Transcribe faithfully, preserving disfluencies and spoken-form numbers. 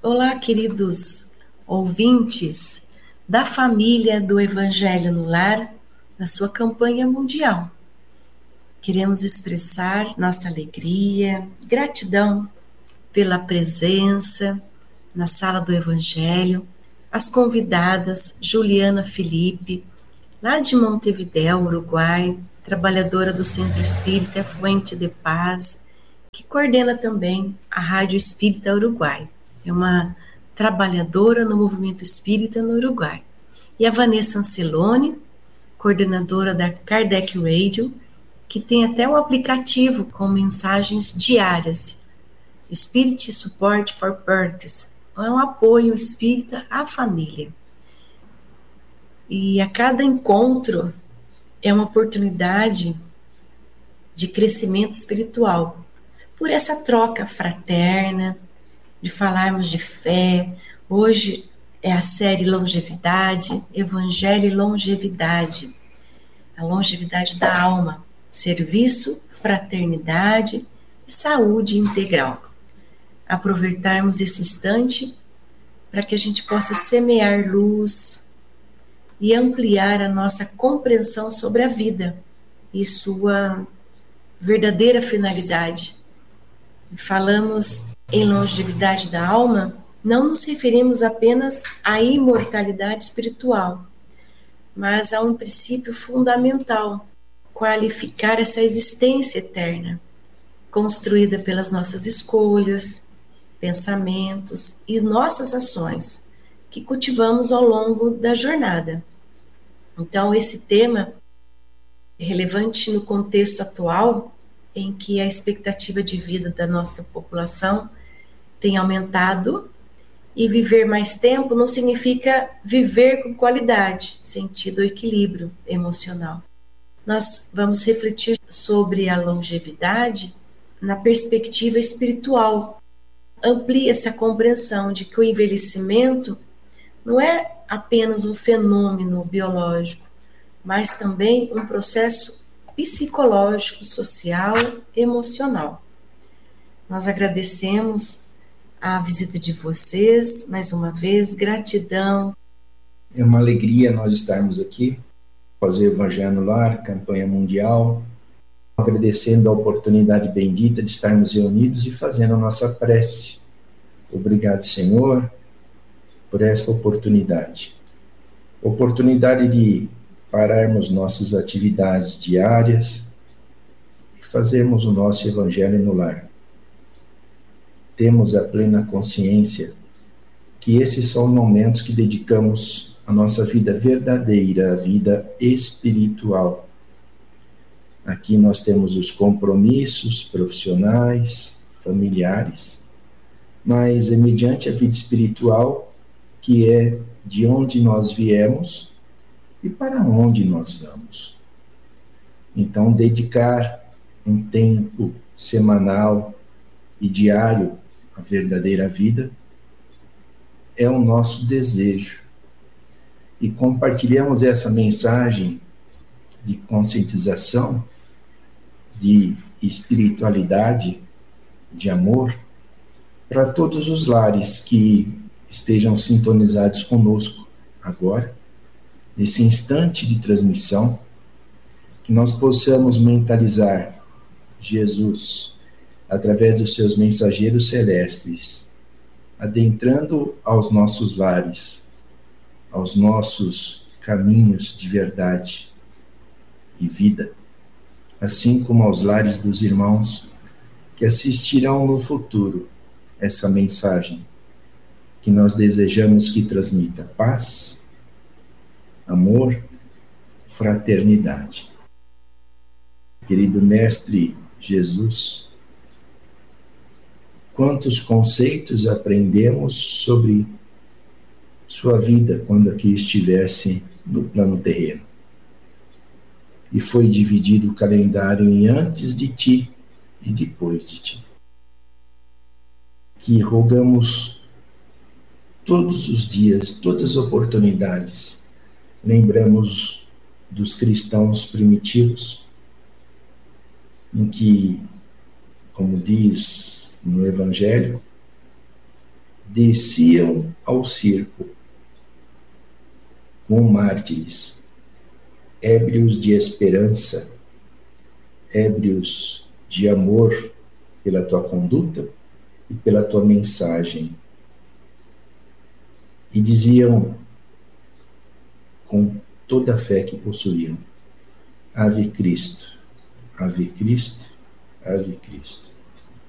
Olá, queridos ouvintes da família do Evangelho no Lar, na sua campanha mundial. Queremos expressar nossa alegria, gratidão pela presença na sala do Evangelho, as convidadas Juliana Felipe, lá de Montevidéu, Uruguai, trabalhadora do Centro Espírita Fuente de Paz, que coordena também a Rádio Espírita Uruguai. É uma trabalhadora no movimento espírita no Uruguai. E a Vanessa Ancelone, coordenadora da Kardec Radio, que tem até um aplicativo com mensagens diárias, Spirit Support for Parents, é um apoio espírita à família. E a cada encontro é uma oportunidade de crescimento espiritual, por essa troca fraterna, de falarmos de fé. Hoje é a série Longevidade, Evangelho e Longevidade, a longevidade da alma, serviço, fraternidade e saúde integral. Aproveitarmos esse instante para que a gente possa semear luz e ampliar a nossa compreensão sobre a vida e sua verdadeira finalidade. Falamos em longevidade da alma, não nos referimos apenas à imortalidade espiritual, mas a um princípio fundamental, qualificar essa existência eterna, construída pelas nossas escolhas, pensamentos e nossas ações, que cultivamos ao longo da jornada. Então, esse tema é relevante no contexto atual, em que a expectativa de vida da nossa população tem aumentado, e viver mais tempo não significa viver com qualidade, sentido ou equilíbrio emocional. Nós vamos refletir sobre a longevidade na perspectiva espiritual. Amplia essa compreensão de que o envelhecimento não é apenas um fenômeno biológico, mas também um processo psicológico, social, emocional. Nós agradecemos a visita de vocês, mais uma vez, gratidão. É uma alegria nós estarmos aqui, fazer o Evangelho no Lar, campanha mundial, agradecendo a oportunidade bendita de estarmos reunidos e fazendo a nossa prece. Obrigado, Senhor, por esta oportunidade. Oportunidade de pararmos nossas atividades diárias e fazermos o nosso Evangelho no Lar. Temos a plena consciência que esses são momentos que dedicamos a nossa vida verdadeira, a vida espiritual. Aqui nós temos os compromissos profissionais, familiares, mas é mediante a vida espiritual que é de onde nós viemos e para onde nós vamos. Então, dedicar um tempo semanal e diário à verdadeira vida é o nosso desejo. E compartilhamos essa mensagem de conscientização, de espiritualidade, de amor, para todos os lares que estejam sintonizados conosco agora, nesse instante de transmissão, que nós possamos mentalizar Jesus através dos seus mensageiros celestes, adentrando aos nossos lares, aos nossos caminhos de verdade e vida, assim como aos lares dos irmãos que assistirão no futuro essa mensagem que nós desejamos que transmita paz, amor, fraternidade. Querido Mestre Jesus, quantos conceitos aprendemos sobre sua vida quando aqui estivesse no plano terreno. E foi dividido o calendário em antes de ti e depois de ti. Que rogamos todos os dias, todas as oportunidades, lembramos dos cristãos primitivos, em que, como diz no Evangelho, desciam ao circo com mártires, ébrios de esperança, ébrios de amor pela tua conduta e pela tua mensagem. E diziam com toda a fé que possuíam: Ave Cristo, Ave Cristo, Ave Cristo.